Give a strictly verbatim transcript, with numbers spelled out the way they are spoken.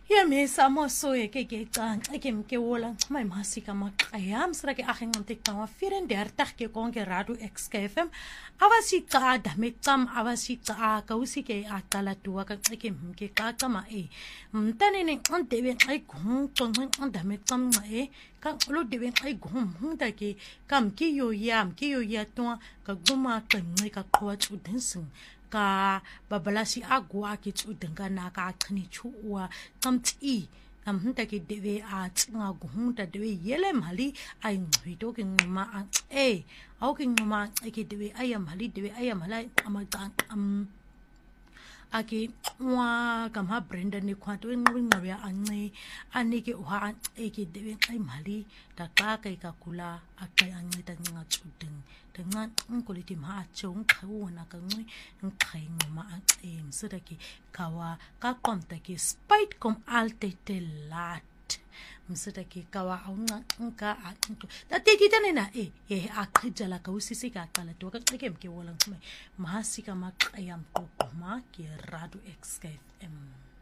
Ya me samo so ye ke ke tang ke ke wola my masika maqayam sra ke akhin ntik tawa vierendertig ke konke radio X K F M awasi qada mecam awasi qa ka usike aqala tuwa ka ke ke qaqa ma e mtani ni ndebe ay gung tong nda mecam e ka lo debe ay gung hunda ke kam ki yo yam ki yo ya to ka guma ka ngai ka qwa chu densin ka babalasi agwa ke tsudenga na ka qhini chuwa tamti amhunta ke debe a tsinga guhunta debe yele mali ai ngwito ke ngma e au ke ngma ke debe ayam mali debe ayam mala amaqa am ake wa kamha brenda ni khwato ngwi ngabya anne anike uha eke debe ai mali ta ka kai ka kula akai anne ta nga tsudeng dengan ngkoliti ma achong khawona ka ngwi ngkai ngma em sedaki kawa ka konta ke spite kom alte telat msedaki kawa aunga nka akho tatiki tanena e e akhijala ka usisi ka qala to ka qeke mke wolang tsme mahasika maqayam ko ma ke radio X K F M.